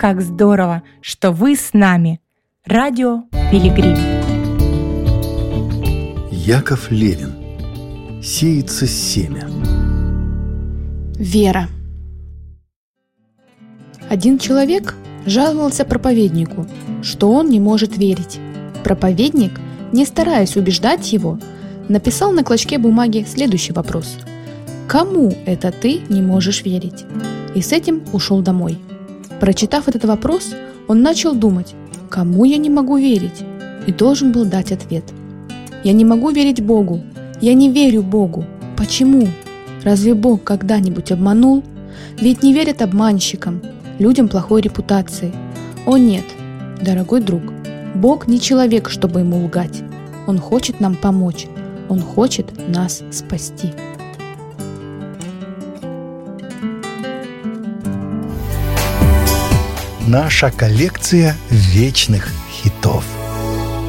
как здорово, что вы с нами. Радио Пилигрим. Яков Левин. Сеется семя. Вера. Один человек жаловался проповеднику, что он не может верить. Проповедник, не стараясь убеждать его, написал на клочке бумаги следующий вопрос: «Кому это ты не можешь верить?» И с этим ушел домой. Прочитав этот вопрос, он начал думать: кому я не могу верить? И должен был дать ответ: я не могу верить Богу, я не верю Богу. Почему? Разве Бог когда-нибудь обманул? Ведь не верят обманщикам, людям плохой репутации. О нет, дорогой друг, Бог не человек, чтобы ему лгать. Он хочет нам помочь, Он хочет нас спасти. Наша коллекция вечных